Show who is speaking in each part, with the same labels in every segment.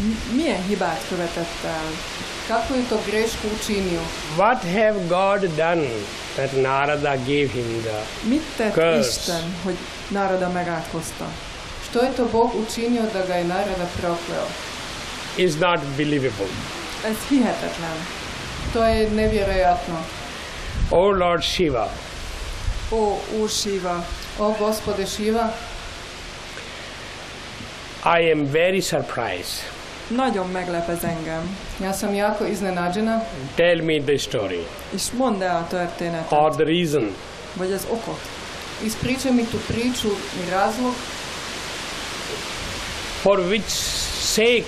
Speaker 1: milyen hibát követett el?
Speaker 2: Kakvu je to grešku učinio?
Speaker 3: What have God done that Narada gave him the
Speaker 1: Mit tett
Speaker 3: curse?
Speaker 1: Isten, hogy Narada megátkozta?
Speaker 2: Što je to Bog učinio da ga je Narada prokleo?
Speaker 3: Is not believable.
Speaker 1: Ez hihetetlen.
Speaker 2: To je nevjerojatno.
Speaker 3: O Lord Shiva,
Speaker 1: Ó, Úr Siva,
Speaker 2: O Gospode Šiva,
Speaker 3: I am very surprised.
Speaker 1: nagyon meglep ez engem.
Speaker 2: ja sam jako iznenađena.
Speaker 3: Tell me the story
Speaker 1: És mondd el a történetet,
Speaker 3: or the reason.
Speaker 1: vagy az okot.
Speaker 2: Ispričaj mi tu priču i razlog
Speaker 3: For which sake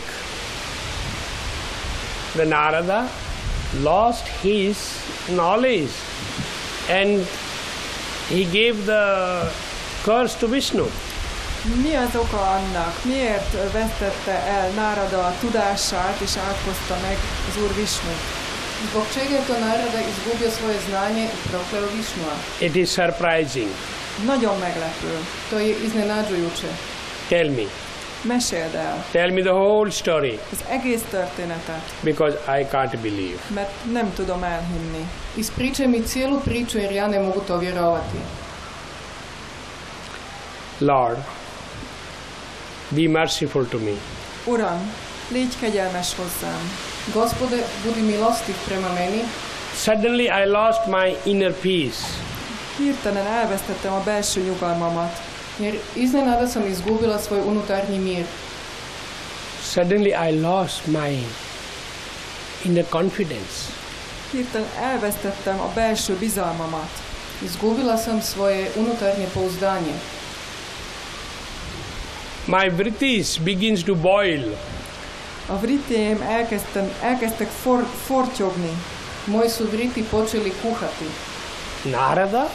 Speaker 3: the Narada lost his knowledge and he gave the curse to Vishnu.
Speaker 1: Mi az oka annak? Miért vesztette el Narada a tudását és átkozta meg az Úr Visnut?
Speaker 2: zbog čega je to Narada izgubio svoje znanje i prokleo Višnua.
Speaker 3: It is surprising.
Speaker 1: Nagyon meglepő.
Speaker 2: To je iznenađujuće.
Speaker 3: Tell me.
Speaker 1: Meséld el
Speaker 3: Tell me the whole story
Speaker 1: az egész történetet,
Speaker 3: because I can't believe.
Speaker 1: mert nem tudom elhinni.
Speaker 2: Ispričaj mi cijelu priču jer ja ne mogu to vjerovati.
Speaker 3: Lord, be merciful to me.
Speaker 1: Uram, légy kegyelmes hozzám.
Speaker 2: Gospode, budi milostiv prema meni.
Speaker 3: Suddenly I lost my inner peace.
Speaker 1: Hirtelen elvesztettem a belső nyugalmamat.
Speaker 2: Jer iznenada sam izgubila svoj unutarnji mir.
Speaker 3: Suddenly I lost my inner confidence.
Speaker 1: Hirtelen elvesztettem a belső bizalmamat.
Speaker 2: Izgubila sam svoje unutarnje pouzdanje.
Speaker 3: My vrittis begins to boil.
Speaker 1: A vritéim elkezdtek fortyogni.
Speaker 2: Moji su vriti počeli kuhati.
Speaker 3: Narada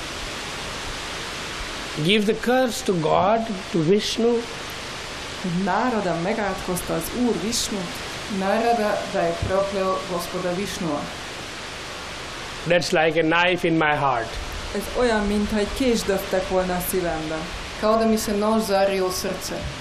Speaker 3: give the curse to God, to Vishnu.
Speaker 1: Narada megátkozta az Úr Visnut.
Speaker 2: Narada da je prokleo Gospoda Višnua.
Speaker 3: That's like a knife in my heart.
Speaker 1: Ez olyan, mintha egy kés döftek volna a szívembe.
Speaker 2: Kao da mi se nož zario u srce.